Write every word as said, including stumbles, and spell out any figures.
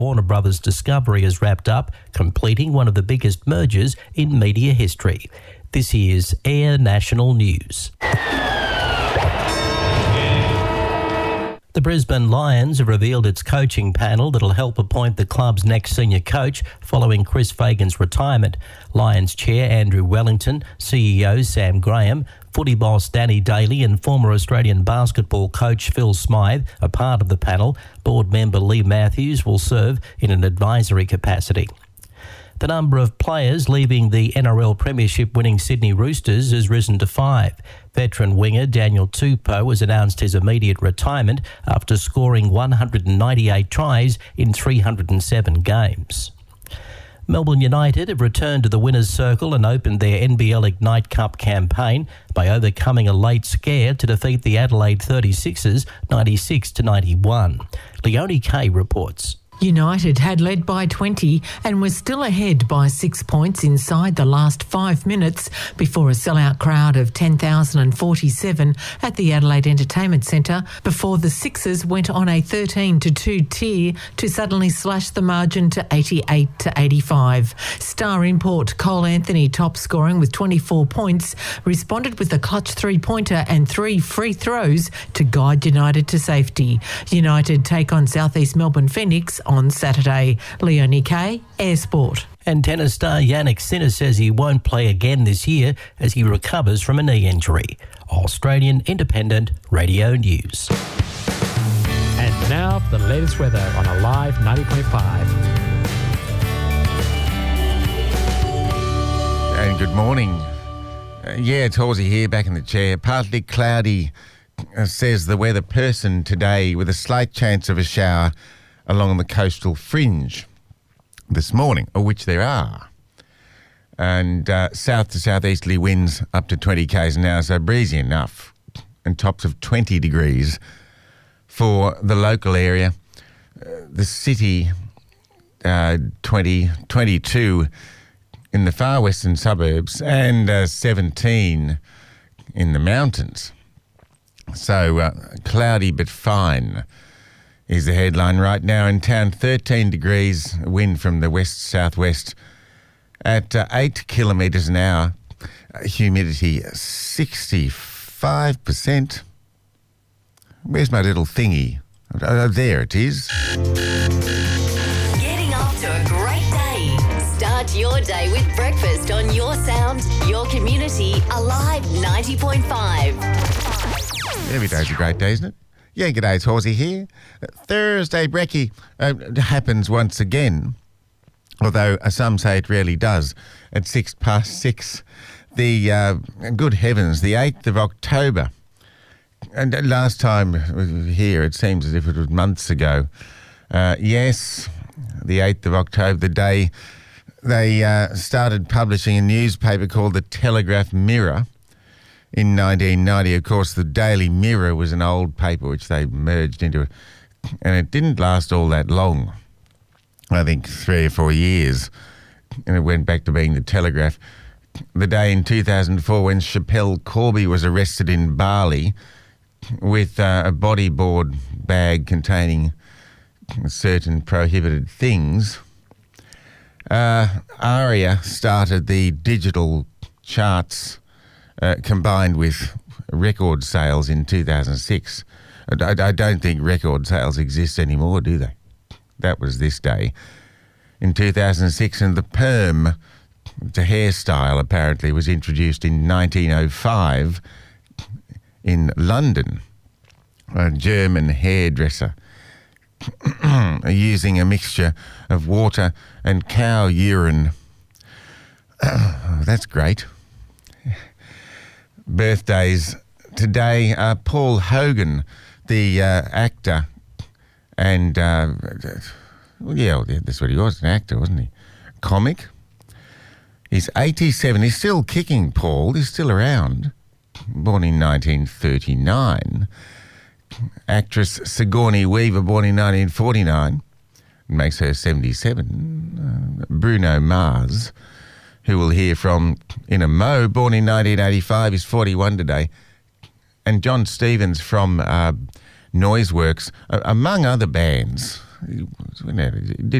Warner Brothers Discovery has wrapped up, completing one of the biggest mergers in media history. This is Air National News. The Brisbane Lions have revealed its coaching panel that'll help appoint the club's next senior coach following Chris Fagan's retirement. Lions chair Andrew Wellington, C E O Sam Graham, footy boss Danny Daly and former Australian basketball coach Phil Smythe are part of the panel. Board member Lee Matthews will serve in an advisory capacity. The number of players leaving the N R L Premiership winning Sydney Roosters has risen to five. Veteran winger Daniel Tupou has announced his immediate retirement after scoring one hundred ninety-eight tries in three hundred seven games. Melbourne United have returned to the winners' circle and opened their N B L Ignite Cup campaign by overcoming a late scare to defeat the Adelaide thirty-sixers ninety-six to ninety-one. Leonie Kay reports. United had led by twenty and was still ahead by six points inside the last five minutes before a sellout crowd of ten thousand forty-seven at the Adelaide Entertainment Centre before the Sixers went on a thirteen to two tear to suddenly slash the margin to eighty-eight to eighty-five. Star import Cole Anthony, top scoring with twenty-four points, responded with a clutch three-pointer and three free throws to guide United to safety. United take on South East Melbourne Phoenix on Saturday. Leonie Kay, Air Sport. And tennis star Jannik Sinner says he won't play again this year as he recovers from a knee injury. Australian Independent Radio News. And now for the latest weather on Alive ninety point five. And good morning. Uh, yeah, it's Horsey here, back in the chair. Partly cloudy, uh, says the weather person today, with a slight chance of a shower along the coastal fringe this morning, of which there are. And uh, south to southeasterly winds up to twenty kays an hour, so breezy enough, and tops of twenty degrees for the local area. Uh, the city, uh, twenty, twenty-two in the far western suburbs, and uh, seventeen in the mountains. So uh, cloudy but fine is the headline right now in town. thirteen degrees, wind from the west-southwest at uh, eight kilometres an hour. Uh, humidity sixty-five percent. Where's my little thingy? Oh, there it is. Getting off to a great day. Start your day with breakfast on your sound, your community, Alive ninety point five. Every day's a great day, isn't it? Yeah, g'day, it's Horsey here. Uh, Thursday brekkie uh, happens once again, although uh, some say it rarely does, at six past six. The, uh, good heavens, the eighth of October. And uh, last time here, it seems as if it was months ago. Uh, yes, the eighth of October, the day they uh, started publishing a newspaper called the Telegraph Mirror. In nineteen ninety, of course, the Daily Mirror was an old paper which they merged into, and it didn't last all that long. I think three or four years, and it went back to being the Telegraph. The day in two thousand four when Schapelle Corby was arrested in Bali with uh, a bodyboard bag containing certain prohibited things. Uh, ARIA started the digital charts Uh, combined with record sales in two thousand six. I, I don't think record sales exist anymore, do they? That was this day. In two thousand six, and the perm, the hairstyle apparently, was introduced in nineteen oh five in London. A German hairdresser using a mixture of water and cow urine. Oh, that's great. Birthdays today. Uh, Paul Hogan, the uh, actor, and uh, well, yeah, that's what he was, an actor, wasn't he? Comic. He's eighty-seven. He's still kicking, Paul. He's still around. Born in nineteen thirty-nine. Actress Sigourney Weaver, born in nineteen forty-nine, makes her seventy-seven. Uh, Bruno Mars, who we'll hear from in a mo, born in nineteen eighty-five, is forty-one today. And John Stevens from uh, Noiseworks, uh, among other bands, you know, did